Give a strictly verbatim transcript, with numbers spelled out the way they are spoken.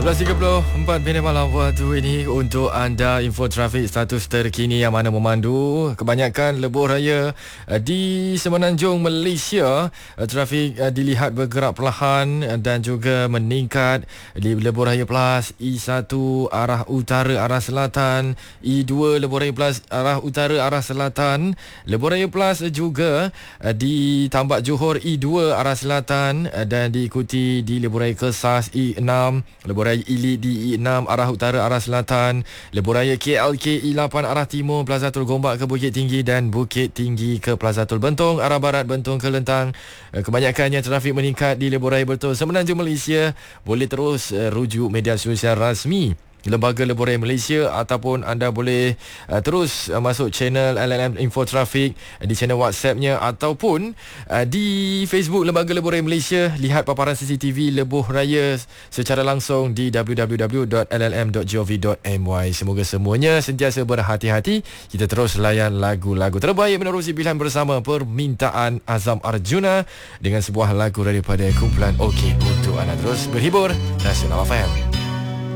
sebelas tiga puluh empat minit malam waktu ini untuk anda info trafik status terkini yang mana memandu kebanyakan lebuh raya di Semenanjung Malaysia. Trafik dilihat bergerak perlahan dan juga meningkat di lebuh raya plus I satu arah utara arah selatan, I dua lebuh raya plus arah utara arah selatan, lebuh raya plus juga di Tambak Johor I dua arah selatan dan diikuti di lebuh raya Kesas I enam, lebuh raya Ili di I enam arah utara arah selatan, lebuh raya K L K I lapan arah timur, Plaza Tul Gombak ke Bukit Tinggi dan Bukit Tinggi ke Plaza Tul Bentong arah barat, Bentong ke Lentang. Kebanyakannya trafik meningkat di lebuh raya Bertul Semenanjung Malaysia. Boleh terus uh, rujuk media sosial rasmi Lembaga Lebuh Raya Malaysia ataupun anda boleh uh, terus uh, masuk channel L L M Info Trafik uh, di channel WhatsApp-nya ataupun uh, di Facebook Lembaga Lebuh Raya Malaysia. Lihat paparan C C T V lebuh raya secara langsung di w w w dot l l m dot gov dot m y. Semoga semuanya sentiasa berhati-hati. Kita terus layan lagu-lagu terbaik menerusi pilihan bersama permintaan Azam Arjuna dengan sebuah lagu daripada kumpulan OK untuk anda terus berhibur Nasional F M.